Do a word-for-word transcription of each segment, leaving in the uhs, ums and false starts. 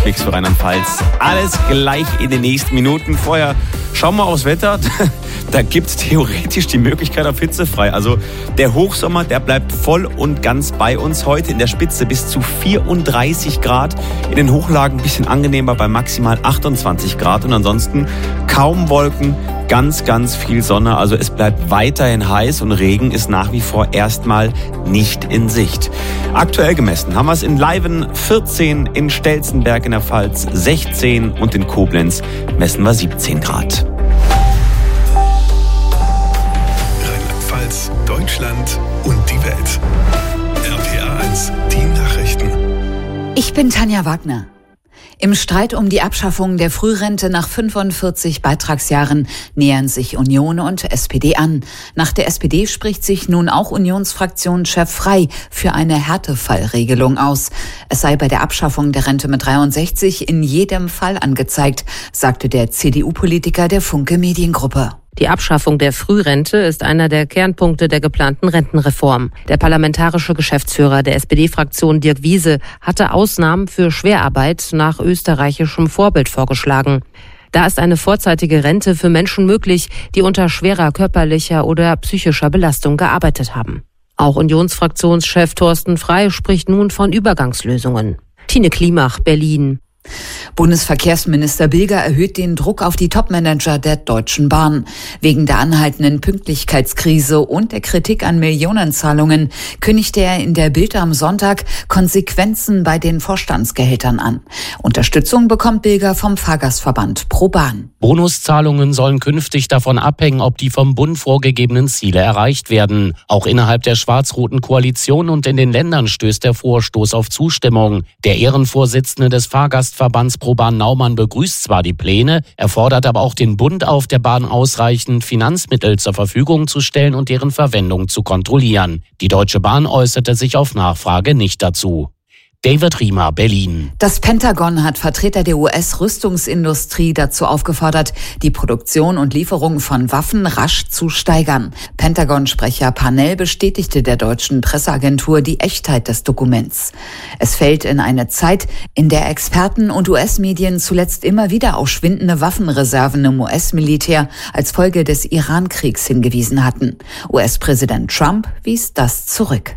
Mix für Rheinland-Pfalz. Alles gleich in den nächsten Minuten. Vorher schauen wir aufs Wetter. Da gibt es theoretisch die Möglichkeit auf hitzefrei. Also der Hochsommer, der bleibt voll und ganz bei uns heute. In der Spitze bis zu vierunddreißig Grad. In den Hochlagen ein bisschen angenehmer bei maximal achtundzwanzig Grad. Und ansonsten kaum Wolken, ganz, ganz viel Sonne. Also es bleibt weiterhin heiß und Regen ist nach wie vor erstmal nicht in Sicht. Aktuell gemessen haben wir es in Leiven vierzehn, in Stelzenberg in der Pfalz sechzehn und in Koblenz messen wir siebzehn Grad. Rheinland-Pfalz, Deutschland und die Welt. R P R eins, die Nachrichten. Ich bin Tanja Wagner. Im Streit um die Abschaffung der Frührente nach fünfundvierzig Beitragsjahren nähern sich Union und S P D an. Nach der S P D spricht sich nun auch Unionsfraktionschef Frey für eine Härtefallregelung aus. Es sei bei der Abschaffung der Rente mit dreiundsechzig in jedem Fall angezeigt, sagte der C D U-Politiker der Funke Mediengruppe. Die Abschaffung der Frührente ist einer der Kernpunkte der geplanten Rentenreform. Der parlamentarische Geschäftsführer der S P D-Fraktion Dirk Wiese hatte Ausnahmen für Schwerarbeit nach österreichischem Vorbild vorgeschlagen. Da ist eine vorzeitige Rente für Menschen möglich, die unter schwerer körperlicher oder psychischer Belastung gearbeitet haben. Auch Unionsfraktionschef Thorsten Frey spricht nun von Übergangslösungen. Tine Klimach, Berlin. Bundesverkehrsminister Bilger erhöht den Druck auf die Topmanager der Deutschen Bahn. Wegen der anhaltenden Pünktlichkeitskrise und der Kritik an Millionenzahlungen kündigte er in der Bild am Sonntag Konsequenzen bei den Vorstandsgehältern an. Unterstützung bekommt Bilger vom Fahrgastverband ProBahn. Bonuszahlungen sollen künftig davon abhängen, ob die vom Bund vorgegebenen Ziele erreicht werden. Auch innerhalb der schwarz-roten Koalition und in den Ländern stößt der Vorstoß auf Zustimmung. Der Ehrenvorsitzende des Fahrgastverbands ProBahn Naumann begrüßt zwar die Pläne, er fordert aber auch den Bund auf, der Bahn ausreichend Finanzmittel zur Verfügung zu stellen und deren Verwendung zu kontrollieren. Die Deutsche Bahn äußerte sich auf Nachfrage nicht dazu. David Riemer, Berlin. Das Pentagon hat Vertreter der U S-Rüstungsindustrie dazu aufgefordert, die Produktion und Lieferung von Waffen rasch zu steigern. Pentagon-Sprecher Parnell bestätigte der deutschen Presseagentur die Echtheit des Dokuments. Es fällt in eine Zeit, in der Experten und U S-Medien zuletzt immer wieder auf schwindende Waffenreserven im U S-Militär als Folge des Iran-Kriegs hingewiesen hatten. U S-Präsident Trump wies das zurück.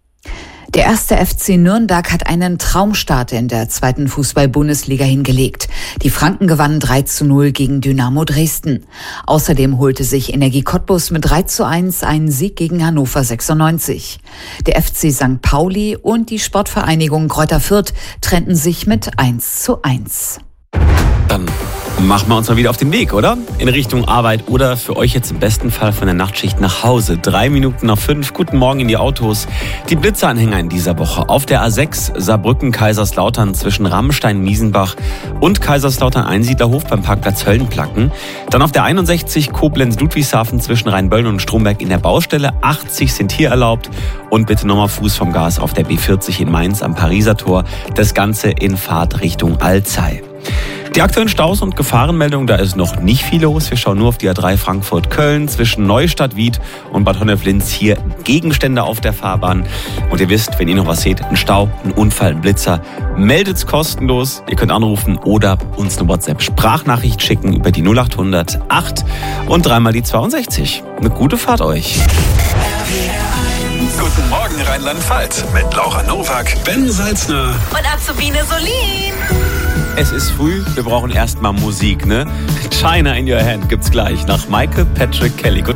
Der erste F C Nürnberg hat einen Traumstart in der zweiten Fußball-Bundesliga hingelegt. Die Franken gewannen drei zu null gegen Dynamo Dresden. Außerdem holte sich Energie Cottbus mit drei zu eins einen Sieg gegen Hannover sechsundneunzig. Der F C Sankt Pauli und die Sportvereinigung Greuther Fürth trennten sich mit eins zu eins. Dann machen wir uns mal wieder auf den Weg, oder? In Richtung Arbeit oder für euch jetzt im besten Fall von der Nachtschicht nach Hause. Drei Minuten nach fünf. Guten Morgen in die Autos. Die Blitzeranhänger in dieser Woche. Auf der A sechs Saarbrücken-Kaiserslautern zwischen Rammstein-Miesenbach und Kaiserslautern-Einsiedlerhof beim Parkplatz Höllenplacken. Dann auf der einundsechzig Koblenz-Ludwigshafen zwischen Rheinböllen und Stromberg in der Baustelle. achtzig sind hier erlaubt. Und bitte nochmal Fuß vom Gas auf der B vierzig in Mainz am Pariser Tor. Das Ganze in Fahrt Richtung Alzey. Die aktuellen Staus und Gefahrenmeldungen, da ist noch nicht viel los. Wir schauen nur auf die A drei Frankfurt-Köln zwischen Neustadt-Wied und Bad Honnef-Linz. Hier Gegenstände auf der Fahrbahn. Und ihr wisst, wenn ihr noch was seht, ein Stau, ein Unfall, ein Blitzer, meldet's kostenlos. Ihr könnt anrufen oder uns eine WhatsApp-Sprachnachricht schicken über die null achthundert acht und dreimal die zweiundsechzig. Eine gute Fahrt euch. Guten Morgen Rheinland-Pfalz mit Laura Nowak, Ben Salzner und Azubine Solin. Es ist früh, wir brauchen erstmal Musik, ne? China in Your Hand gibt's gleich nach Michael Patrick Kelly. Guten